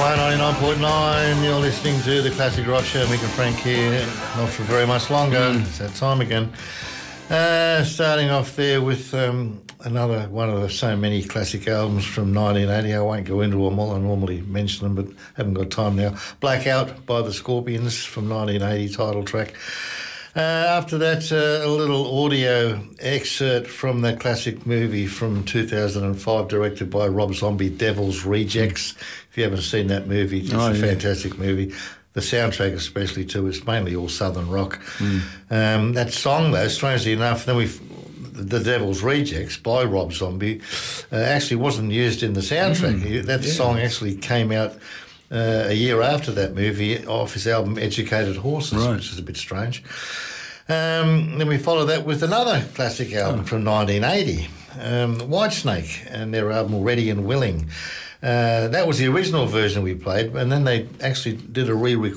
99.9. You're listening to the Classic Rock Show. Mick and Frank here. Not for very much longer. It's that time again. Starting off there with another one of the so many classic albums from 1980. I won't go into them all. I normally mention them, but haven't got time now. Blackout by the Scorpions from 1980, title track. After that, a little audio excerpt from that classic movie from 2005, directed by Rob Zombie, Devil's Rejects. If you haven't seen that movie, it's a fantastic movie. The soundtrack especially too, it's mainly all southern rock. That song though, strangely enough, then The Devil's Rejects by Rob Zombie actually wasn't used in the soundtrack. That song actually came out a year after that movie off his album Educated Horses, which is a bit strange. Then we follow that with another classic album from 1980, Whitesnake, and their album Ready and Willing. That was the original version we played, and then they actually did a re-recording